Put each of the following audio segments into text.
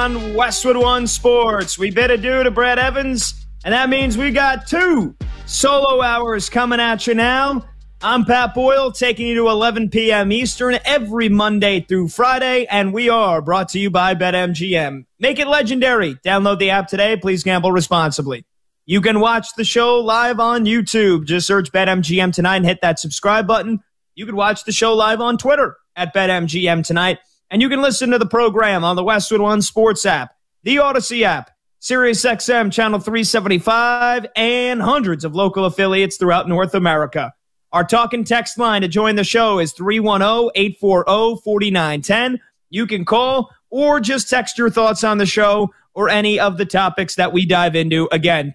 on Westwood One Sports. We bid adieu to Brad Evans, and that means we got 2 solo hours coming at you now. I'm Pat Boyle, taking you to 11 p.m. Eastern every Monday through Friday, and we are brought to you by BetMGM. Make it legendary. Download the app today. Please gamble responsibly. You can watch the show live on YouTube. Just search BetMGM Tonight and hit that subscribe button. You can watch the show live on Twitter at BetMGM Tonight. And you can listen to the program on the Westwood One Sports app, the Odyssey app, SiriusXM Channel 375, and hundreds of local affiliates throughout North America. Our talk and text line to join the show is 310-840-4910. You can call or just text your thoughts on the show or any of the topics that we dive into. Again,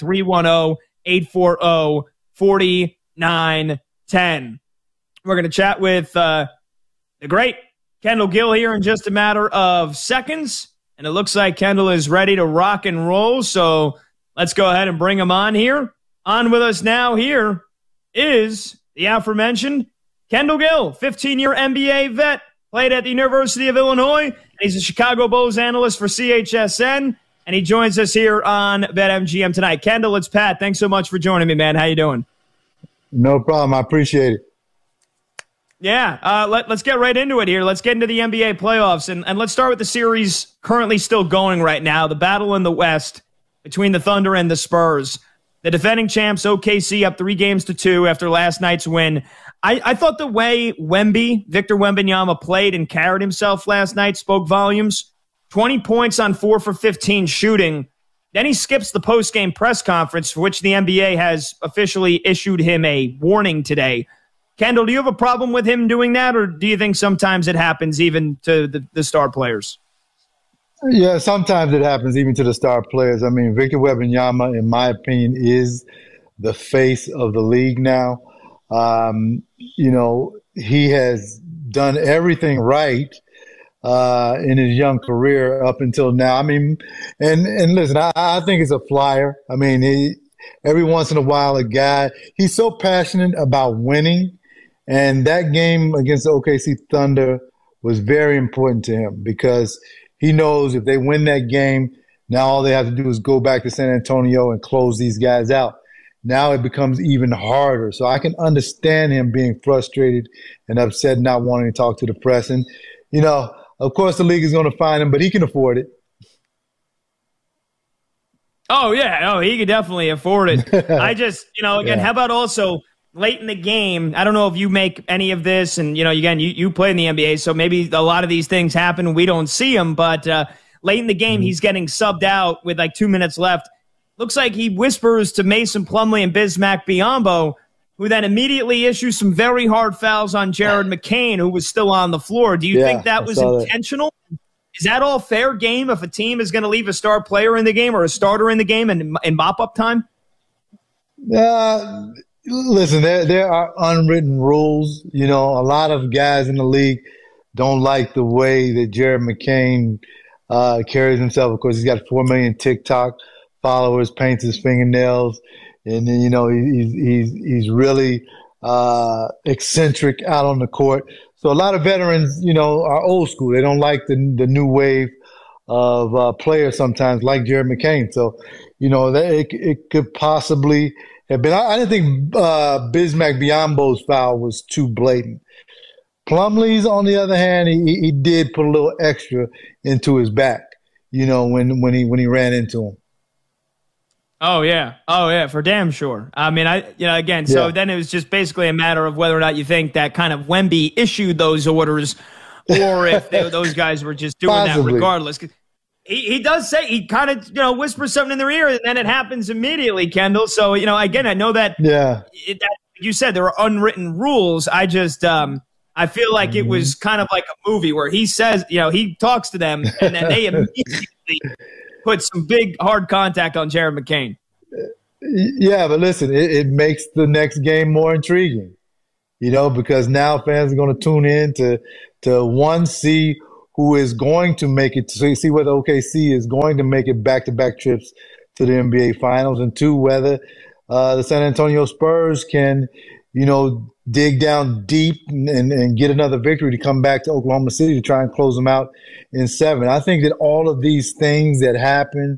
310-840-4910. We're going to chat with the great Kendall Gill here in just a matter of seconds. And it looks like Kendall is ready to rock and roll. So let's go ahead and bring him on here. On with us now here is the aforementioned Kendall Gill, 15-year NBA vet, played at the University of Illinois. And he's a Chicago Bulls analyst for CHSN. And he joins us here on BetMGM Tonight. Kendall, it's Pat. Thanks so much for joining me, man. How you doing? No problem. I appreciate it. Yeah, let's get right into it here. Let's get into the NBA playoffs, and let's start with the series currently still going right now, the battle in the West between the Thunder and the Spurs. The defending champs, OKC, up 3-2 after last night's win. I thought the way Victor Wembanyama played and carried himself last night spoke volumes. 20 points on 4 for 15 shooting. Then he skips the post-game press conference, for which the NBA has officially issued him a warning today. Kendall, do you have a problem with him doing that, or do you think sometimes it happens even to the star players? Yeah, sometimes it happens even to the star players. I mean, Victor Wembanyama, in my opinion, is the face of the league now. He has done everything right in his young career up until now. I mean, and listen, I think it's a flyer. I mean, every once in a while, he's so passionate about winning. And that game against the OKC Thunder was very important to him because he knows if they win that game, now all they have to do is go back to San Antonio and close these guys out. Now it becomes even harder. So I can understand him being frustrated and upset, not wanting to talk to the press. And, of course the league is going to fine him, but he can afford it. Oh, yeah. Oh, he could definitely afford it. I just, again, how about also late in the game, I don't know if you make any of this, and, again, you play in the NBA, so maybe a lot of these things happen and we don't see them, but late in the game, he's getting subbed out with like 2 minutes left. Looks like he whispers to Mason Plumlee and Bismack Biyombo, who then immediately issues some very hard fouls on Jared McCain, who was still on the floor. Do you think that was intentional? Is that all fair game if a team is going to leave a star player in the game or a starter in the game in mop-up time? Listen, there are unwritten rules. A lot of guys in the league don't like the way that Jared McCain carries himself. Of course, he's got 4 million TikTok followers, paints his fingernails, and then, he's really eccentric out on the court. So a lot of veterans, are old school. They don't like the new wave of players sometimes, like Jared McCain. So, it could possibly have been. I didn't think Bismack Biyombo's foul was too blatant. Plumlee's, on the other hand, he did put a little extra into his back, when he ran into him. Oh yeah, for damn sure. I mean, so then it was just basically a matter of whether or not you think that kind of Wemby issued those orders, or if those guys were just doing that regardless. He does say, he kind of, whispers something in their ear, and then it happens immediately, Kendall. So, again, I know that, you said there are unwritten rules. I just, I feel like it was kind of like a movie where he says, he talks to them, and then they immediately put some big, hard contact on Jared McCain. Yeah, but listen, it makes the next game more intriguing, because now fans are going to tune in to one, see who is going to make it, so you see whether OKC is going to make it back-to-back trips to the NBA Finals, and 2, whether the San Antonio Spurs can, dig down deep and get another victory to come back to Oklahoma City to try and close them out in 7. I think that all of these things that happen,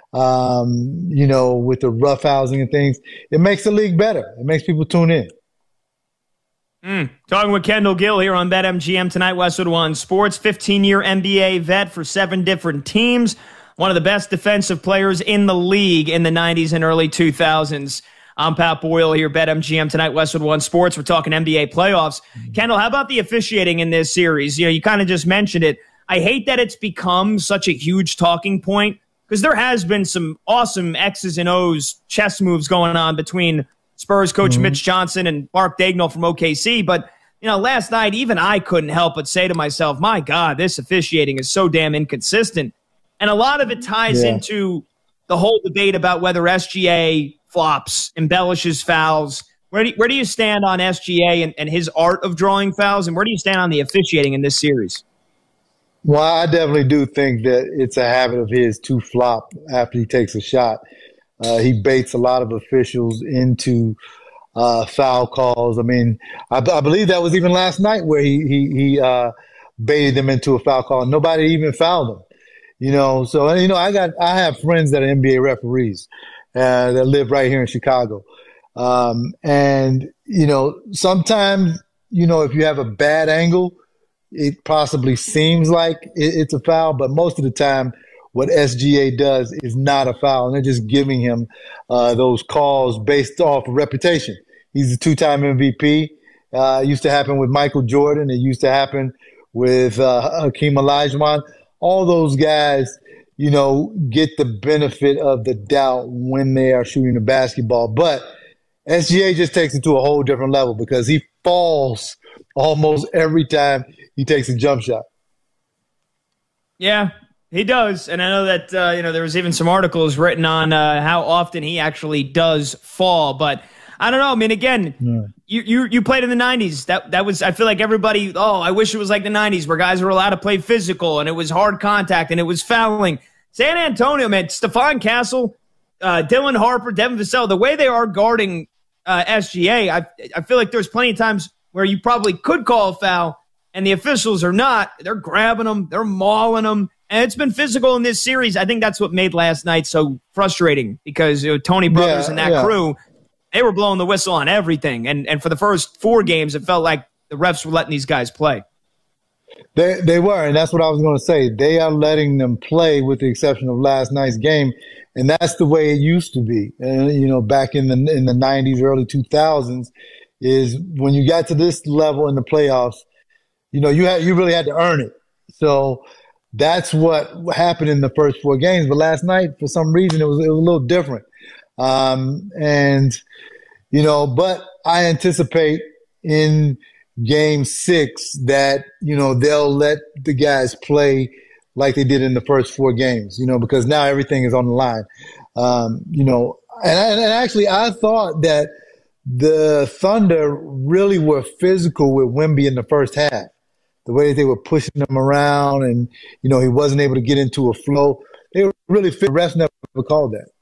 with the roughhousing and things, it makes the league better. It makes people tune in. Talking with Kendall Gill here on BetMGM tonight, Westwood One Sports. 15-year NBA vet for 7 different teams. One of the best defensive players in the league in the 90s and early 2000s. I'm Pat Boyle here, BetMGM tonight, Westwood One Sports. We're talking NBA playoffs. Kendall, how about the officiating in this series? You kind of just mentioned it. I hate that it's become such a huge talking point because there has been some awesome X's and O's chess moves going on between Spurs coach Mitch Johnson and Mark Daigneault from OKC. But, last night, even I couldn't help but say to myself, my God, this officiating is so damn inconsistent. And a lot of it ties into the whole debate about whether SGA flops, embellishes fouls. Where do you stand on SGA and his art of drawing fouls, and where do you stand on the officiating in this series? Well, I definitely do think that it's a habit of his to flop after he takes a shot. He baits a lot of officials into foul calls. I mean, I believe that was even last night where he baited them into a foul call. Nobody even fouled him. So I have friends that are NBA referees that live right here in Chicago. Sometimes, if you have a bad angle, it possibly seems like it's a foul, but most of the time what SGA does is not a foul, and they're just giving him those calls based off of reputation. He's a 2-time MVP. It used to happen with Michael Jordan. It used to happen with Hakeem Olajuwon. All those guys, get the benefit of the doubt when they are shooting the basketball. But SGA just takes it to a whole different level because he falls almost every time he takes a jump shot. Yeah, he does. And I know that, there was even some articles written on how often he actually does fall. But I don't know. I mean, again, you played in the 90s. That was, I feel like everybody, I wish it was like the 90s where guys were allowed to play physical and it was hard contact and it was fouling. San Antonio, man, Stephon Castle, Dylan Harper, Devin Vassell, the way they are guarding SGA, I feel like there's plenty of times where you probably could call a foul and the officials are not. They're grabbing them. They're mauling them. And it's been physical in this series. I think that's what made last night so frustrating because Tony Brothers and that crew, they were blowing the whistle on everything. And for the first 4 games, it felt like the refs were letting these guys play. They were, and that's what I was going to say. They are letting them play with the exception of last night's game, and that's the way it used to be. Back in the 90s, early 2000s, is when you got to this level in the playoffs, you really had to earn it. So that's what happened in the first 4 games. But last night, for some reason, it was a little different. But I anticipate in Game 6 that, they'll let the guys play like they did in the first 4 games, because now everything is on the line. And actually I thought that the Thunder really were physical with Wemby in the first half. The way that they were pushing him around and, he wasn't able to get into a flow. They were really fit. The refs never called that.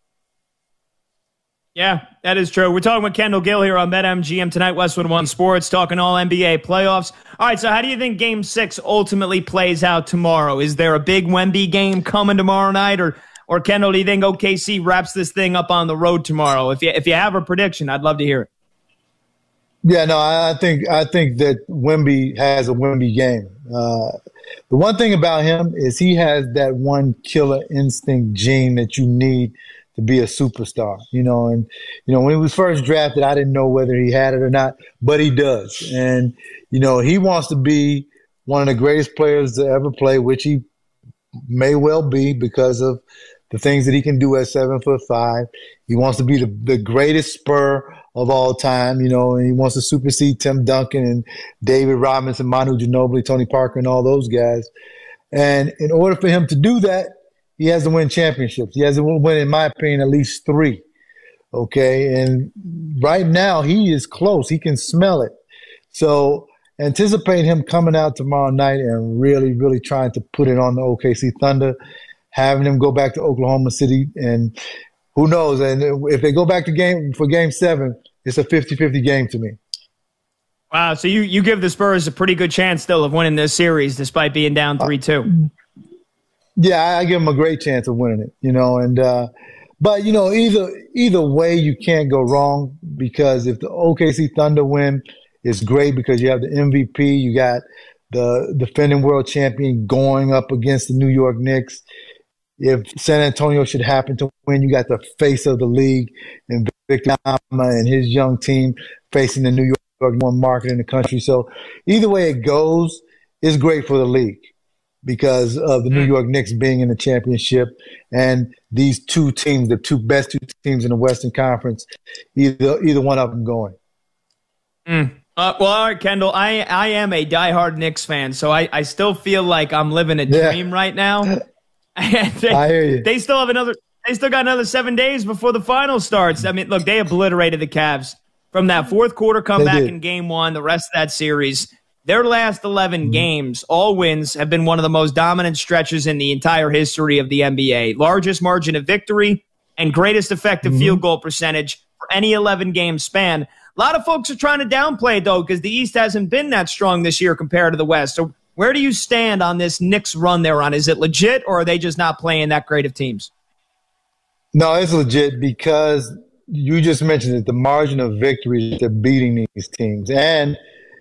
Yeah, that is true. We're talking with Kendall Gill here on BetMGM tonight, Westwood One Sports, talking all NBA playoffs. All right, so how do you think Game 6 ultimately plays out tomorrow? Is there a big Wemby game coming tomorrow night? Or Kendall, do you think OKC wraps this thing up on the road tomorrow? If you have a prediction, I'd love to hear it. Yeah, no, I think that Wemby has a Wemby game. The one thing about him is he has that one killer instinct gene that you need to be a superstar, and when he was first drafted, I didn't know whether he had it or not, but he does. And, he wants to be one of the greatest players to ever play, which he may well be because of the things that he can do at 7'5". He wants to be the greatest Spur of all time, and he wants to supersede Tim Duncan and David Robinson, Manu Ginobili, Tony Parker, and all those guys. And in order for him to do that, he has to win championships. He has to win, in my opinion, at least 3. Okay. And right now he is close. He can smell it. So anticipate him coming out tomorrow night and really, really trying to put it on the OKC Thunder, having them go back to Oklahoma City. And who knows? And if they go back to Game 7, it's a 50-50 game to me. Wow, so you give the Spurs a pretty good chance still of winning this series despite being down 3-2. Yeah, I give them a great chance of winning it, but either way, you can't go wrong because if the OKC Thunder win, it's great because you have the MVP, you got the defending world champion going up against the New York Knicks. If San Antonio should happen to win, you got the face of the league and Victor Wembanyama and his young team facing the New York market in the country. So either way it goes, it's great for the league because of the New York Knicks being in the championship and these two teams, the best two teams in the Western Conference, either one of them going. Well, all right, Kendall, I am a diehard Knicks fan, so I still feel like I'm living a dream right now. I hear you. They still got another 7 days before the final starts. I mean, look, they obliterated the Cavs from that fourth quarter comeback in game one, the rest of that series. Their last 11 games, all wins, have been one of the most dominant stretches in the entire history of the NBA. Largest margin of victory and greatest effective field goal percentage for any 11-game span. A lot of folks are trying to downplay it, though, because the East hasn't been that strong this year compared to the West. So where do you stand on this Knicks run they're on? Is it legit, or are they just not playing that great of teams? No, it's legit because you just mentioned it, the margin of victory they're beating these teams. And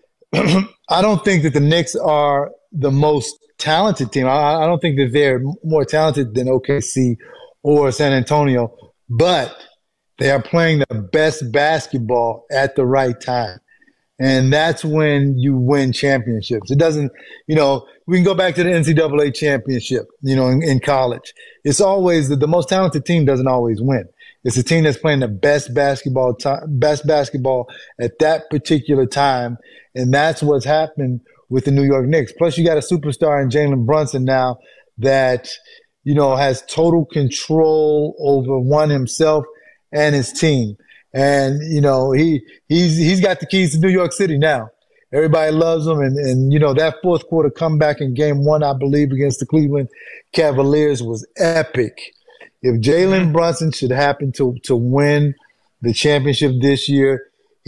I don't think that the Knicks are the most talented team. I don't think that they're more talented than OKC or San Antonio, but they are playing the best basketball at the right time. And that's when you win championships. It doesn't, we can go back to the NCAA championship, in college. It's always the most talented team doesn't always win. It's a team that's playing the best basketball at that particular time. And that's what's happened with the New York Knicks. Plus, you got a superstar in Jalen Brunson now that, has total control over himself and his team. And, he's got the keys to New York City now. Everybody loves him. And that fourth quarter comeback in game one, I believe, against the Cleveland Cavaliers was epic. If Jalen Brunson should happen to win the championship this year,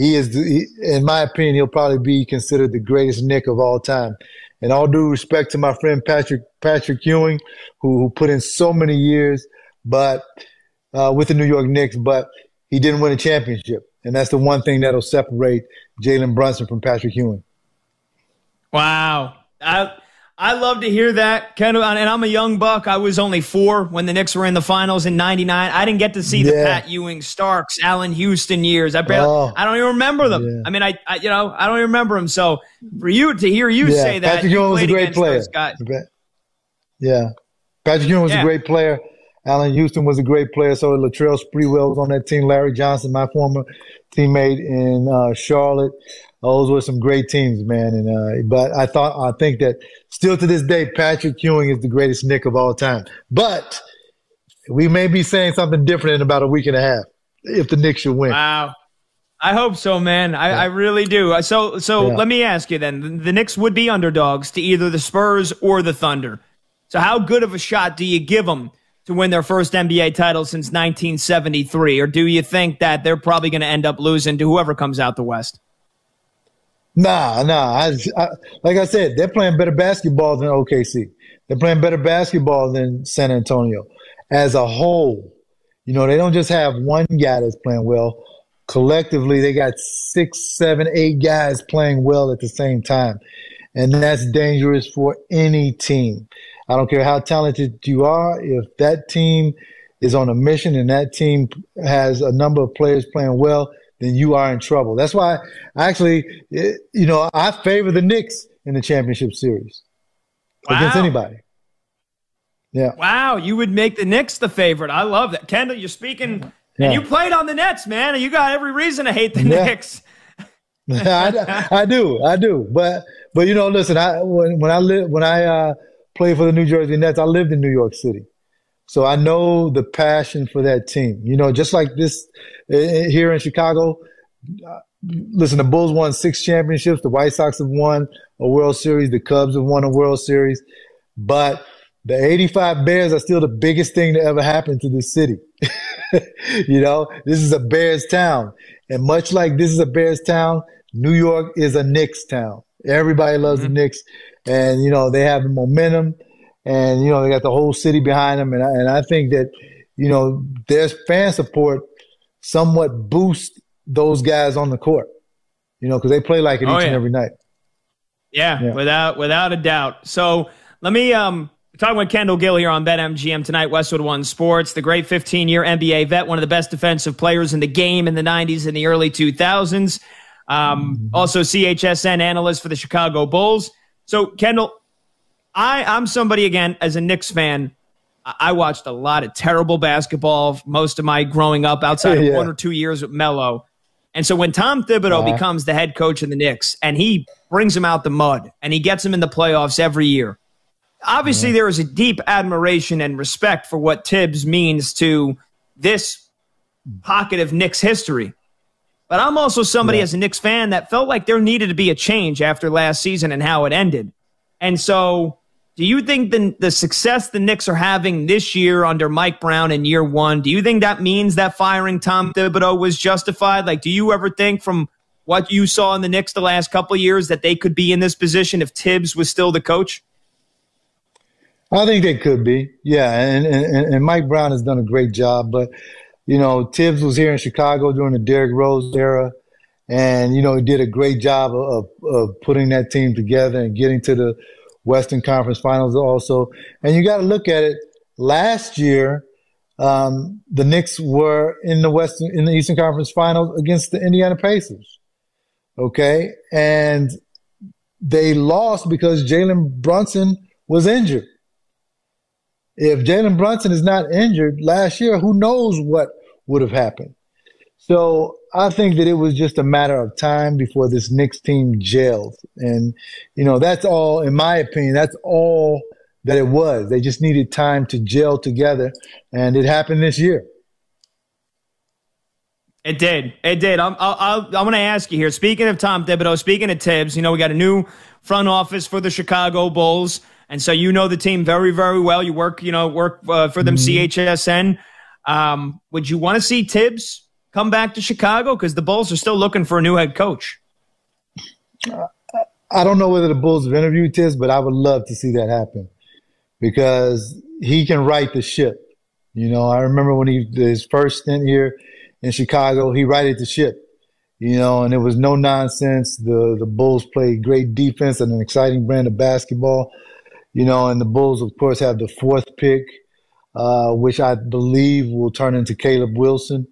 in my opinion, he'll probably be considered the greatest Knick of all time. And all due respect to my friend Patrick Ewing, who put in so many years, but with the New York Knicks, but he didn't win a championship. And that's the one thing that'll separate Jalen Brunson from Patrick Ewing. Wow. I love to hear that, Kendall. And I'm a young buck. I was only 4 when the Knicks were in the finals in '99. I didn't get to see the Pat Ewing, Starks, Allen Houston years. I don't even remember them. Yeah. I mean, I don't even remember them. So for you to hear you say that, Patrick Ewing was a great player. Yeah, Patrick Ewing was a great player. Allen Houston was a great player. So Latrell Sprewell was on that team. Larry Johnson, my former teammate in Charlotte. Those were some great teams, man. And but I think that still to this day, Patrick Ewing is the greatest Knick of all time. But we may be saying something different in about a week and a half if the Knicks should win. Wow. I hope so, man. I really do. So let me ask you then. The Knicks would be underdogs to either the Spurs or the Thunder. So how good of a shot do you give them to win their first NBA title since 1973? Or do you think that they're probably going to end up losing to whoever comes out the West? Nah. Like I said, they're playing better basketball than OKC. They're playing better basketball than San Antonio as a whole. They don't just have one guy that's playing well. Collectively, they got 6, 7, 8 guys playing well at the same time. And that's dangerous for any team. I don't care how talented you are. If that team is on a mission and that team has a number of players playing well, then you are in trouble. That's why, actually, I favor the Knicks in the championship series against anybody. Yeah. Wow, you would make the Knicks the favorite. I love that. Kendall, you're speaking, and you played on the Nets, man, and you got every reason to hate the Knicks. I do. But listen, when I played for the New Jersey Nets, I lived in New York City. So I know the passion for that team. Just like this here in Chicago, listen, the Bulls won 6 championships. The White Sox have won a World Series. The Cubs have won a World Series. But the 85 Bears are still the biggest thing to ever happen to this city. This is a Bears town. And much like this is a Bears town, New York is a Knicks town. Everybody loves the Knicks, and they have the momentum, and they got the whole city behind them. And I think that their fan support somewhat boosts those guys on the court. Because they play like it each and every night. Yeah, without a doubt. So let me talking with Kendall Gill here on BetMGM tonight, Westwood One Sports, the great 15-year NBA vet, one of the best defensive players in the game in the 90s and the early 2000s. Also CHSN analyst for the Chicago Bulls. So, Kendall, I'm somebody, again, as a Knicks fan, I watched a lot of terrible basketball most of my growing up outside of 1 or 2 years with Melo. And so when Tom Thibodeau becomes the head coach of the Knicks and he brings them out the mud and he gets them in the playoffs every year, obviously there is a deep admiration and respect for what Tibbs means to this pocket of Knicks history. But I'm also somebody as a Knicks fan that felt like there needed to be a change after last season and how it ended. And so do you think the success the Knicks are having this year under Mike Brown in year one, do you think that means that firing Tom Thibodeau was justified? Like, do you ever think from what you saw in the Knicks the last couple of years that they could be in this position if Tibbs was still the coach? I think they could be, and Mike Brown has done a great job. But, Tibbs was here in Chicago during the Derrick Rose era, and, he did a great job of putting that team together and getting to the Western Conference Finals also. And you got to look at it. Last year, the Knicks were in the Eastern Conference Finals against the Indiana Pacers. Okay, and they lost because Jalen Brunson was injured. If Jalen Brunson is not injured last year, who knows what would have happened? So I think that it was just a matter of time before this Knicks team gelled. And, that's all, in my opinion, that's all that it was. They just needed time to gel together, and it happened this year. It did. I'm going to ask you here, speaking of Tom Thibodeau, speaking of Tibbs, we got a new front office for the Chicago Bulls. And so the team very, very well. You work for them, CHSN. Would you want to see Tibbs come back to Chicago? Because the Bulls are still looking for a new head coach. I don't know whether the Bulls have interviewed Tibbs, but I would love to see that happen because he can right the ship. I remember when his first stint here in Chicago, he righted the ship, and it was no nonsense. The Bulls played great defense and an exciting brand of basketball. And the Bulls, of course, have the 4th pick, which I believe will turn into Caleb Wilson.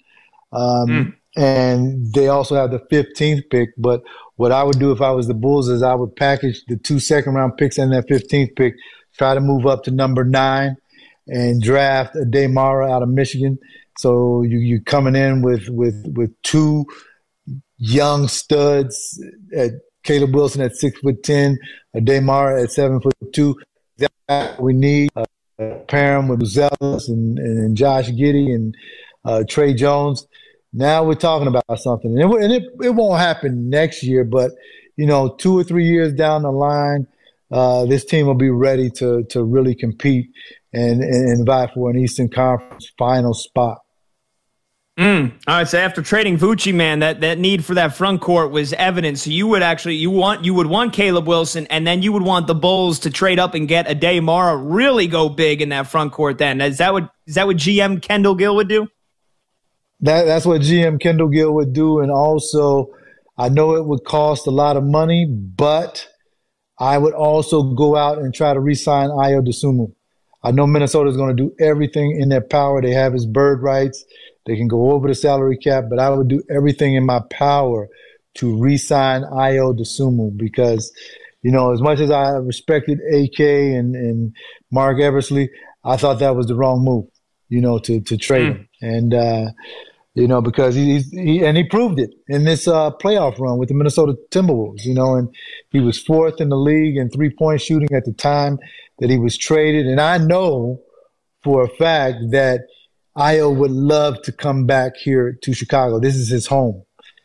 And they also have the 15th pick. But what I would do if I was the Bulls is I would package the 2 second-round picks and that 15th pick, try to move up to number 9 and draft a Demara out of Michigan. So you coming in with 2 young studs at Caleb Wilson at 6'10", a Demara at 7'2". That we need. Pair him with Zealous and Josh Giddey and Trey Jones. Now we're talking about something, and it won't happen next year, but 2 or 3 years down the line, this team will be ready to really compete and vie for an Eastern Conference final spot. All right, so after trading Vucci, man, that need for that front court was evident. So you would want Caleb Wilson, and then you would want the Bulls to trade up and get a Demara, really go big in that front court. Then is that what GM Kendall Gill would do? That's what GM Kendall Gill would do, and also I know it would cost a lot of money, but I would also go out and try to re-sign Ayo Dosunmu. I know Minnesota is going to do everything in their power. They have his bird rights. They can go over the salary cap, but I would do everything in my power to re-sign Ayo Dosunmu because, as much as I respected AK and Mark Eversley, I thought that was the wrong move, to trade him. And, because he proved it in this playoff run with the Minnesota Timberwolves, and he was 4th in the league in 3-point shooting at the time that he was traded. And I know for a fact that Ayo would love to come back here to Chicago. This is his home.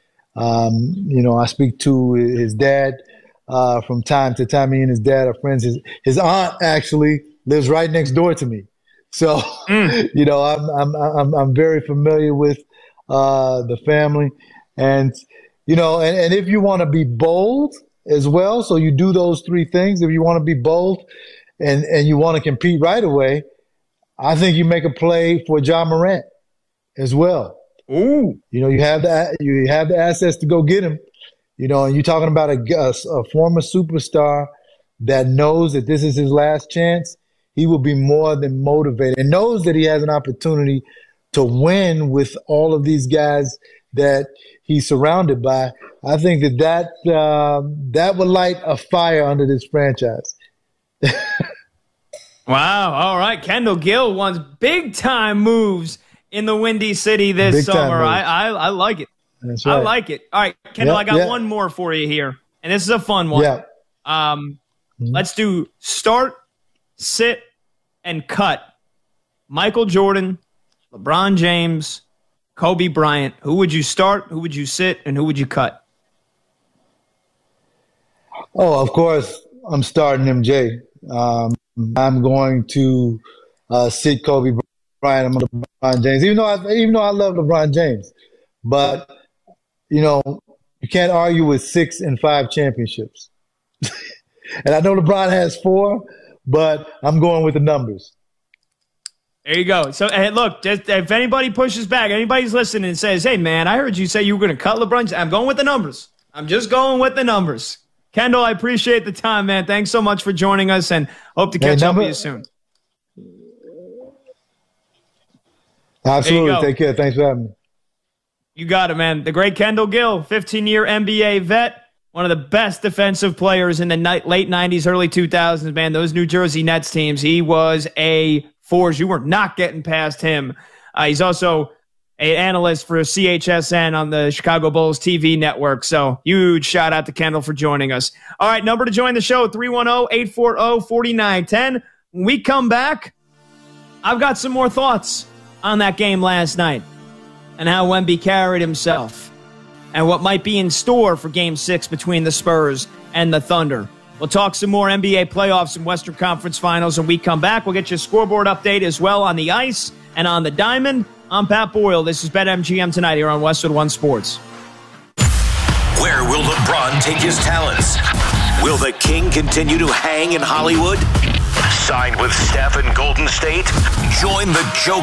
I speak to his dad from time to time. Me and his dad are friends. His aunt actually lives right next door to me. So, I'm very familiar with the family. And, You know, and if you want to be bold as well, so you do those three things. If you want to be bold and you want to compete right away, I think you make a play for John Morant as well. Ooh. You know, you have the assets to go get him. You know, and you're talking about a former superstar that knows that this is his last chance. He will be more than motivated and knows that he has an opportunity to win with all of these guys that he's surrounded by. I think that would light a fire under this franchise. Wow. All right. Kendall Gill wants big-time moves in the Windy City this summer. I like it. That's right. I like it. All right, Kendall, I got one more for you here, and this is a fun one. Yeah. Let's do start, sit, and cut. Michael Jordan, LeBron James, Kobe Bryant. Who would you start, who would you sit, and who would you cut? Oh, of course, I'm starting MJ. I'm going to sit Kobe Bryant. I'm going to LeBron James, even though I love LeBron James. But, you know, you can't argue with 6 and 5 championships. And I know LeBron has 4, but I'm going with the numbers. There you go. So, hey, look, if anybody pushes back, anybody's listening and says, hey, man, I heard you say you were going to cut LeBron, I'm going with the numbers. I'm just going with the numbers. Kendall, I appreciate the time, man. Thanks so much for joining us, and hope to catch up with you soon. Absolutely. Take care. Thanks for having me. You got it, man. The great Kendall Gill, 15-year NBA vet, one of the best defensive players in the late 90s, early 2000s, man. Those New Jersey Nets teams, he was a force. You were not getting past him. He's also an analyst for CHSN on the Chicago Bulls TV network. So huge shout out to Kendall for joining us. All right, number to join the show, 310-840-4910. When we come back, I've got some more thoughts on that game last night and how Wemby carried himself and what might be in store for Game 6 between the Spurs and the Thunder. We'll talk some more NBA playoffs and Western Conference Finals when we come back. We'll get you a scoreboard update as well on the ice and on the diamond. I'm Pat Boyle. This is BetMGM tonight here on Westwood One Sports. Where will LeBron take his talents? Will the King continue to hang in Hollywood? Signed with Steph in Golden State? Join the Joker